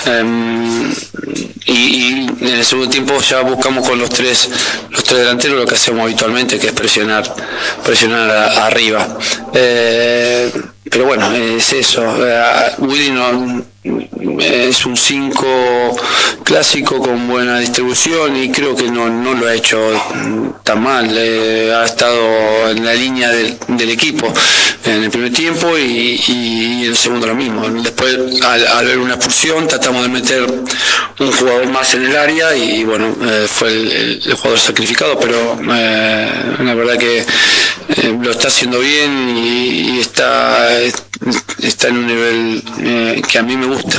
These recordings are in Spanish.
Y en el segundo tiempo ya buscamos con los tres delanteros lo que hacemos habitualmente, que es presionar arriba. Pero bueno, es eso. Willy es un 5 clásico con buena distribución y creo que no lo ha hecho tan mal. Ha estado en la línea del equipo en el primer tiempo y en el segundo lo mismo. Después, al ver una expulsión, tratamos de meter un jugador más en el área y bueno, fue el jugador sacrificado, pero la verdad que lo está haciendo bien y está en un nivel que a mí me gusta.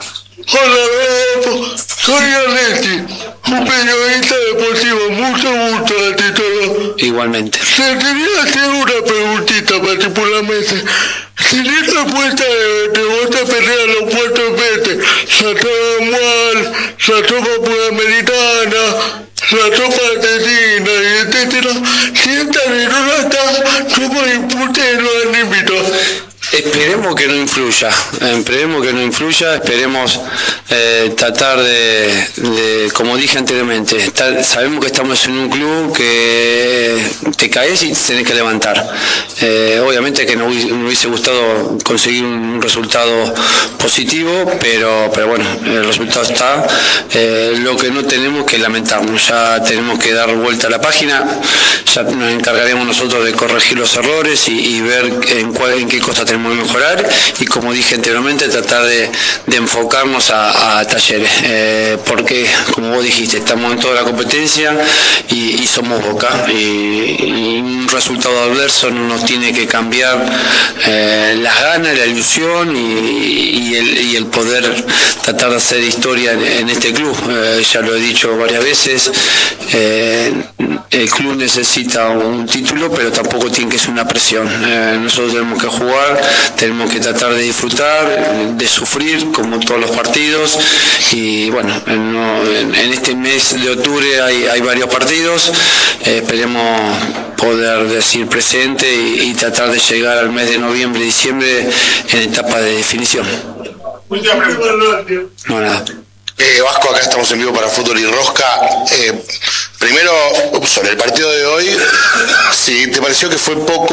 Hola, soy Arnetti, un periodista deportivo. Mucho gusto ante todo. Igualmente. Te quería hacer una preguntita particularmente. ¿Tenés respuesta de vos te peleas los puertos verdes? La tropa mual, la tropa puramericana, la tropa argentina, etcétera. Si esta no está, ¿cómo impute los anímitos? Esperemos que no influya, esperemos tratar de, como dije anteriormente, sabemos que estamos en un club que te caes y tenés que levantar. Obviamente que nos hubiese gustado conseguir un resultado positivo, pero bueno, el resultado está. Lo que no tenemos que lamentarnos, ya tenemos que dar vuelta a la página, ya nos encargaremos nosotros de corregir los errores y ver en qué cosa tenemos que mejorar y, como dije anteriormente, tratar de enfocarnos a Talleres, porque como vos dijiste, estamos en toda la competencia y somos Boca y un resultado adverso no nos tiene que cambiar las ganas, la ilusión y el poder tratar de hacer historia en este club. Ya lo he dicho varias veces, el club necesita un título, pero tampoco tiene que ser una presión. Nosotros tenemos que jugar, tenemos que tratar de disfrutar, de sufrir como todos los partidos y bueno, en este mes de octubre hay varios partidos, esperemos poder decir presente y tratar de llegar al mes de noviembre y diciembre en etapa de definición. No, nada. Vasco, acá estamos en vivo para Fútbol y Rosca. Primero, sobre el partido de hoy, si te pareció que fue poco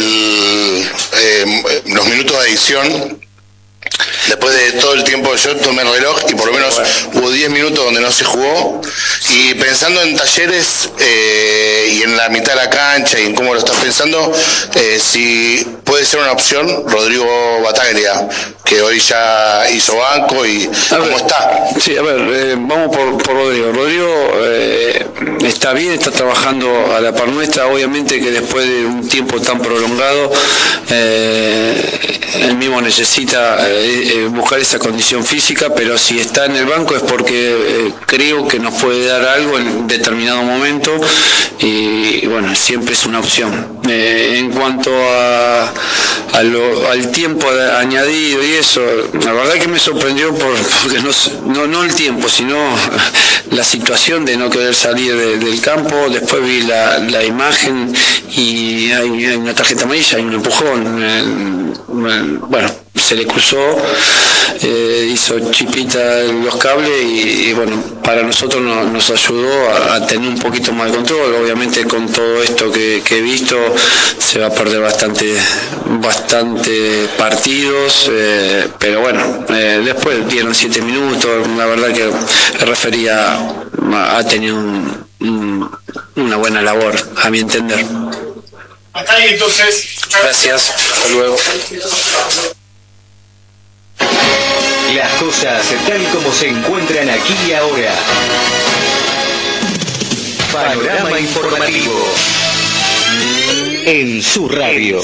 los minutos de adición, después de todo el tiempo yo tomé el reloj y por lo menos hubo 10 minutos donde no se jugó, y pensando en Talleres y en la mitad de la cancha y en cómo lo estás pensando, si puede ser una opción Rodrigo Bataglia, que hoy ya hizo banco y cómo está. Sí, a ver, vamos por Rodrigo. Rodrigo está bien, está trabajando a la par nuestra. Obviamente que después de un tiempo tan prolongado, él mismo necesita buscar esa condición física, pero si está en el banco es porque creo que nos puede dar algo en determinado momento y bueno, siempre es una opción. En cuanto al tiempo añadido y eso, la verdad que me sorprendió porque no el tiempo, sino la situación de no querer salir del campo. Después vi la imagen y hay una tarjeta amarilla, hay un empujón. Bueno, se le cruzó, hizo chipita los cables y bueno, para nosotros nos ayudó a tener un poquito más de control. Obviamente con todo esto que he visto se va a perder bastante partidos, pero bueno, después dieron 7 minutos. La verdad que el referee ha tenido una buena labor, a mi entender. Hasta ahí entonces. Gracias, hasta luego. Las cosas tal como se encuentran aquí y ahora. Panorama informativo. En su radio.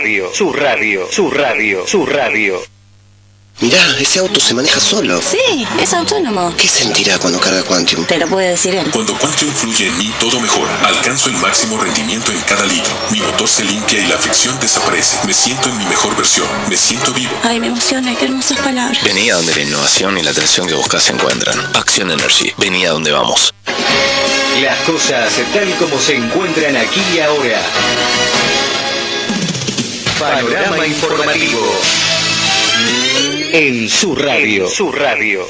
Su radio. Mirá, ese auto se maneja solo. Sí, es autónomo. ¿Qué sentirá cuando carga Quantium? Te lo puede decir él. Cuando Quantium fluye en mí, todo mejora. Alcanzo el máximo rendimiento en cada litro. Mi motor se limpia y la fricción desaparece. Me siento en mi mejor versión. Me siento vivo. Ay, me emociona, qué hermosas palabras. Vení a donde la innovación y la atención que buscas se encuentran. Action Energy. Vení a donde vamos. Las cosas tal como se encuentran aquí y ahora. Panorama informativo. En su radio.